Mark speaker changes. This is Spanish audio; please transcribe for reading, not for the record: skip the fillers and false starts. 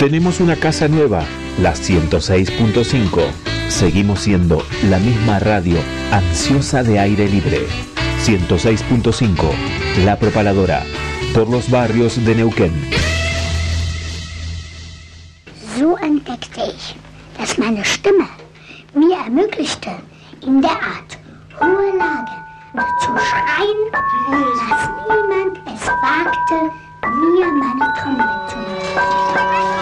Speaker 1: Tenemos una casa nueva, la 106.5. Seguimos siendo la misma radio ansiosa de aire libre. 106.5, La Propaladora, por los barrios de Neuquén.
Speaker 2: So entdeckte ich, dass meine Stimme mir ermöglichte, in der Art hohe Lage zu schreien, dass niemand es wagte, mir meine Trommel zu nehmen.